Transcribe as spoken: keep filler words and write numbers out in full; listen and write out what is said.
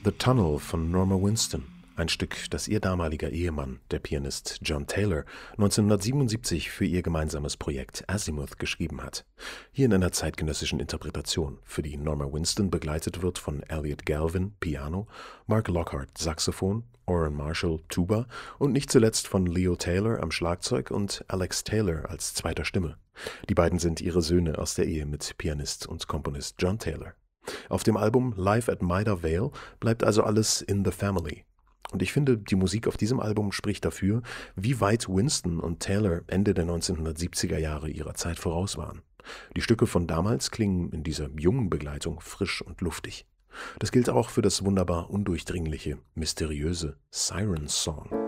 The Tunnel von Norma Winston, ein Stück, das ihr damaliger Ehemann, der Pianist John Taylor, neunzehnhundertsiebenundsiebzig für ihr gemeinsames Projekt Azimuth geschrieben hat. Hier in einer zeitgenössischen Interpretation, für die Norma Winston begleitet wird von Elliot Galvin, Piano, Mark Lockhart, Saxophon, Orrin Marshall, Tuba und nicht zuletzt von Leo Taylor am Schlagzeug und Alex Taylor als zweiter Stimme. Die beiden sind ihre Söhne aus der Ehe mit Pianist und Komponist John Taylor. Auf dem Album Live at Maida Vale bleibt also alles in the family. Und ich finde, die Musik auf diesem Album spricht dafür, wie weit Winston und Taylor Ende der neunzehnhundertsiebziger Jahre ihrer Zeit voraus waren. Die Stücke von damals klingen in dieser jungen Begleitung frisch und luftig. Das gilt auch für das wunderbar undurchdringliche, mysteriöse Siren Song.